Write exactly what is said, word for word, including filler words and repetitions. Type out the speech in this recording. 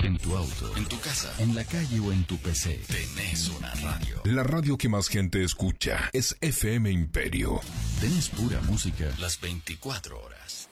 En tu auto, en tu casa, en la calle o en tu P C. Tenés una radio. La radio que más gente escucha es F M Imperio. Tenés pura música las veinticuatro horas.